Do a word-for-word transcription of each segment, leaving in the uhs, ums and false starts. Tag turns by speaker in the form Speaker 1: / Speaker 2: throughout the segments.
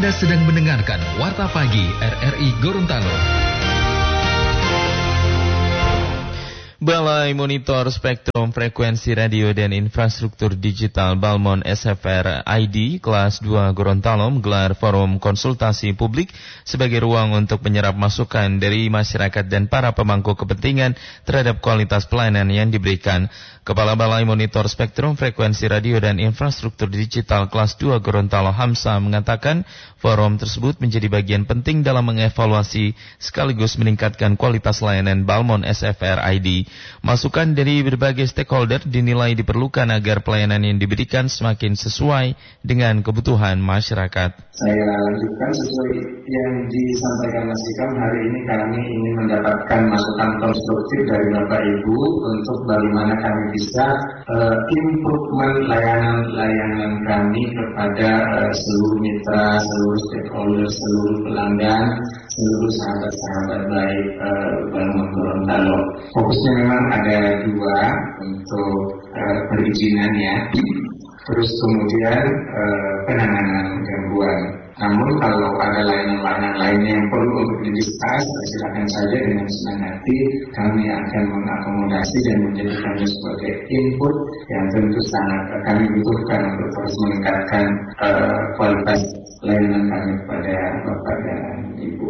Speaker 1: Anda sedang mendengarkan Warta Pagi R R I Gorontalo.
Speaker 2: Balai Monitor Spektrum Frekuensi Radio dan Infrastruktur Digital Balmon S F R I D kelas dua Gorontalo menggelar forum konsultasi publik sebagai ruang untuk menyerap masukan dari masyarakat dan para pemangku kepentingan terhadap kualitas pelayanan yang diberikan. Kepala Balai Monitor Spektrum Frekuensi Radio dan Infrastruktur Digital kelas dua Gorontalo Hamsa mengatakan forum tersebut menjadi bagian penting dalam mengevaluasi sekaligus meningkatkan kualitas layanan Balmon S F R I D. Masukan dari berbagai stakeholder dinilai diperlukan agar pelayanan yang diberikan semakin sesuai dengan kebutuhan masyarakat.
Speaker 3: Saya lanjutkan sesuai yang disampaikan Mas Ikam. Hari ini kami ingin mendapatkan masukan konstruktif dari Bapak Ibu untuk bagaimana kami bisa uh, improvement layanan-layanan kami kepada uh, seluruh mitra, seluruh stakeholder, seluruh pelanggan, seluruh sahabat-sahabat baik uh, Balmon Gorontalo. Fokusnya memang ada dua untuk uh, perizinan ya. Terus kemudian eh, penanganan gangguan. Namun kalau ada layanan-layanan lainnya yang perlu untuk didiskus, silakan saja dengan senang hati kami akan mengakomodasi dan menjadikannya sebagai input yang tentu sangat kami butuhkan untuk terus meningkatkan eh, kualitas layanan kami kepada Bapak dan Ibu.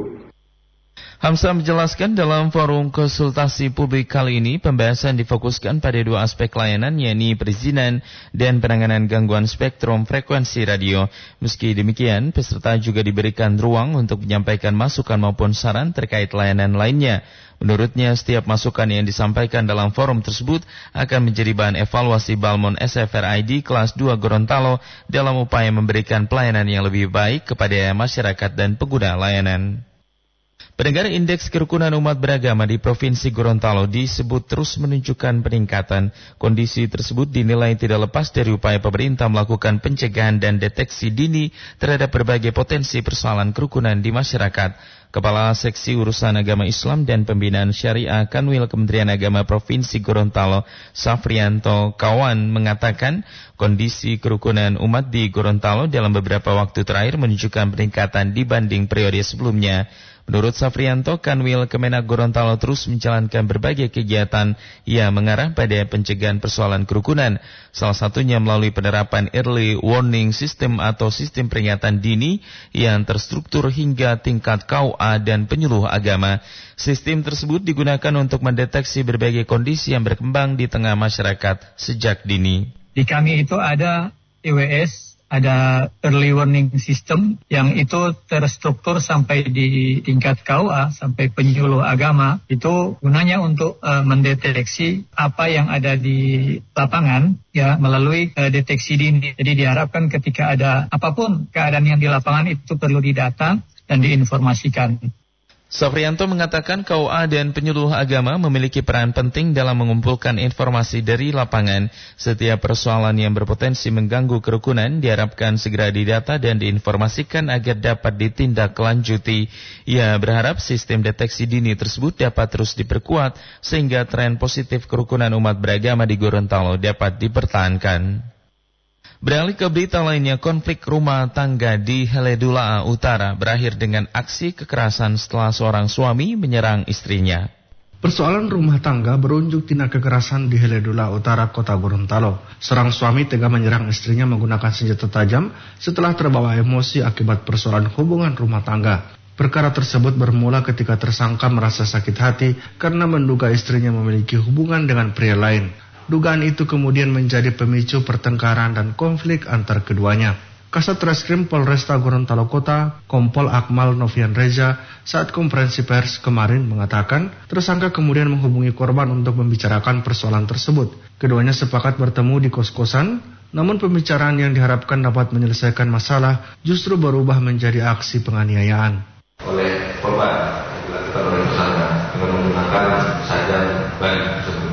Speaker 2: Hamsa menjelaskan dalam forum konsultasi publik kali ini pembahasan difokuskan pada dua aspek layanan, yakni perizinan dan penanganan gangguan spektrum frekuensi radio. Meski demikian, peserta juga diberikan ruang untuk menyampaikan masukan maupun saran terkait layanan lainnya. Menurutnya, setiap masukan yang disampaikan dalam forum tersebut akan menjadi bahan evaluasi Balmon S F R I D kelas dua Gorontalo dalam upaya memberikan pelayanan yang lebih baik kepada masyarakat dan pengguna layanan. Pendengar, indeks kerukunan umat beragama di Provinsi Gorontalo disebut terus menunjukkan peningkatan. Kondisi tersebut dinilai tidak lepas dari upaya pemerintah melakukan pencegahan dan deteksi dini terhadap berbagai potensi persoalan kerukunan di masyarakat. Kepala Seksi Urusan Agama Islam dan Pembinaan Syariah Kanwil Kementerian Agama Provinsi Gorontalo, Safrianto Kawan, mengatakan kondisi kerukunan umat di Gorontalo dalam beberapa waktu terakhir menunjukkan peningkatan dibanding periode sebelumnya. Menurut Safrianto, Kanwil Kemenak Gorontalo terus menjalankan berbagai kegiatan yang mengarah pada pencegahan persoalan kerukunan. Salah satunya melalui penerapan early warning system atau sistem peringatan dini yang terstruktur hingga tingkat K U A dan penyuluh agama. Sistem tersebut digunakan untuk mendeteksi berbagai kondisi yang berkembang di tengah masyarakat sejak dini.
Speaker 4: Di kami itu ada E W S, ada early warning system yang itu terstruktur sampai di tingkat K U A sampai penyuluh agama. Itu gunanya untuk uh, mendeteksi apa yang ada di lapangan ya melalui uh, deteksi dini. Jadi diharapkan ketika ada apapun keadaan yang di lapangan itu perlu didata dan diinformasikan.
Speaker 2: Safrianto mengatakan K U A dan penyuluh agama memiliki peran penting dalam mengumpulkan informasi dari lapangan. Setiap persoalan yang berpotensi mengganggu kerukunan diharapkan segera didata dan diinformasikan agar dapat ditindaklanjuti. Ia berharap sistem deteksi dini tersebut dapat terus diperkuat sehingga tren positif kerukunan umat beragama di Gorontalo dapat dipertahankan. Beralih ke berita lainnya, konflik rumah tangga di Heledula Utara berakhir dengan aksi kekerasan setelah seorang suami menyerang istrinya.
Speaker 5: Persoalan rumah tangga berujung tindak kekerasan di Heledula Utara, Kota Gorontalo. Seorang suami tega menyerang istrinya menggunakan senjata tajam setelah terbawa emosi akibat persoalan hubungan rumah tangga. Perkara tersebut bermula ketika tersangka merasa sakit hati karena menduga istrinya memiliki hubungan dengan pria lain. Dugaan itu kemudian menjadi pemicu pertengkaran dan konflik antar keduanya. Kasat Reskrim Polresta Gorontalo Kota, Kompol Akmal Novian Reza, saat konferensi pers kemarin mengatakan tersangka kemudian menghubungi korban untuk membicarakan persoalan tersebut. Keduanya sepakat bertemu di kos-kosan, namun pembicaraan yang diharapkan dapat menyelesaikan masalah justru berubah menjadi aksi penganiayaan.
Speaker 6: Oleh korban dilakukan oleh tersangka dengan menggunakan saja ban tersebut.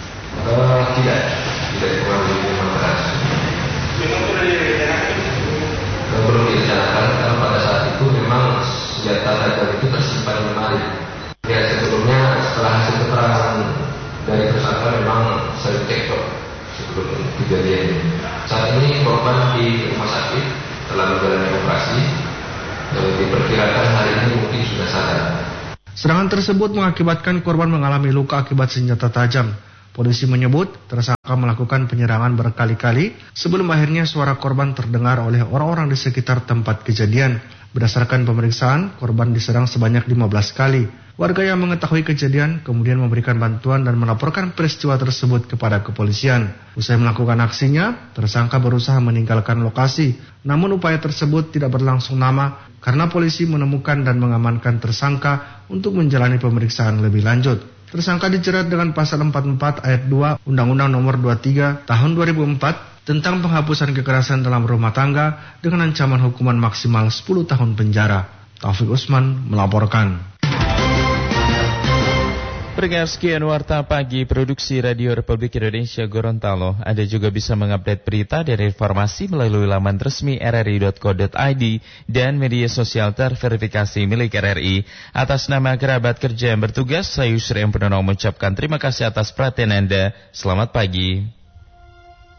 Speaker 6: Uh, tidak, tidak dipengaruhi minuman keras. Uh, belum direncanakan karena pada saat itu memang senjata tajam itu tersimpan di lemari. Ya, sebelumnya setelah hasil keterangan dari tersangka memang sering cekcok sebelum kejadian ini. Saat ini korban di rumah sakit telah menjalani operasi e, diperkirakan hari ini mungkin sudah sadar.
Speaker 5: Serangan tersebut mengakibatkan korban mengalami luka akibat senjata tajam. Polisi menyebut tersangka melakukan penyerangan berkali-kali sebelum akhirnya suara korban terdengar oleh orang-orang di sekitar tempat kejadian. Berdasarkan pemeriksaan, korban diserang sebanyak lima belas kali. Warga yang mengetahui kejadian kemudian memberikan bantuan dan melaporkan peristiwa tersebut kepada kepolisian. Usai melakukan aksinya, tersangka berusaha meninggalkan lokasi. Namun upaya tersebut tidak berlangsung lama karena polisi menemukan dan mengamankan tersangka untuk menjalani pemeriksaan lebih lanjut. Tersangka dijerat dengan pasal empat puluh empat ayat dua Undang-Undang Nomor dua puluh tiga Tahun dua ribu empat tentang penghapusan kekerasan dalam rumah tangga dengan ancaman hukuman maksimal sepuluh tahun penjara. Taufik Usman melaporkan.
Speaker 2: Pendengar, sekian Warta Pagi Produksi Radio Republik Indonesia Gorontalo. Anda juga bisa mengupdate berita dan informasi melalui laman resmi r r i dot co dot i d dan media sosial terverifikasi milik R R I. Atas nama kerabat kerja yang bertugas, saya Yusri M. Purnomo mengucapkan terima kasih atas perhatian Anda. Selamat pagi.